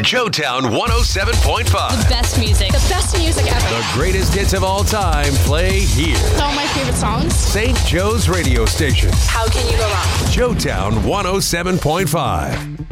Joetown 107.5. The best music. The best music ever. The greatest hits of all time play here. Some of my favorite songs. St. Joe's radio station. How can you go wrong? Joetown 107.5.